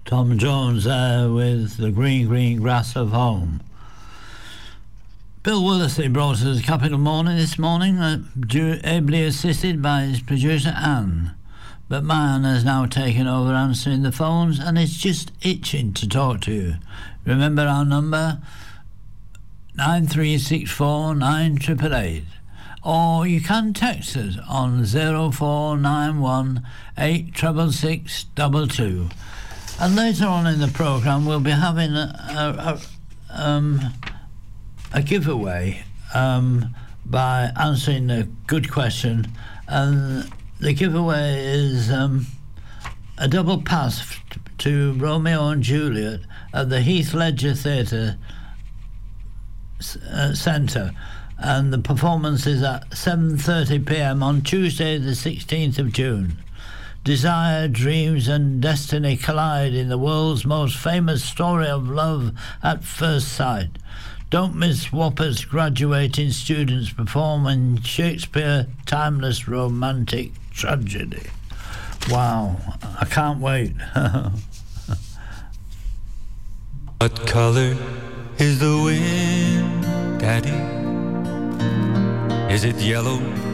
Tom Jones there with The Green, Green Grass of Home. Bill Willersley brought us Capital Morning this morning, ably assisted by his producer Anne. But my Anne has now taken over answering the phones and is just itching to talk to you. Remember our number? 9364 9888. Or you can text us on 0491 866 And later on in the programme we'll be having a giveaway by answering a good question, and the giveaway is a double pass to Romeo and Juliet at the Heath Ledger Theatre Centre, and the performance is at 7:30 p.m. on Tuesday the 16th of June. Desire, dreams and destiny collide in the world's most famous story of love at first sight. Don't miss Whopper's graduating students performing Shakespeare timeless romantic tragedy. Wow, I can't wait. What color is the wind, Daddy? Is it yellow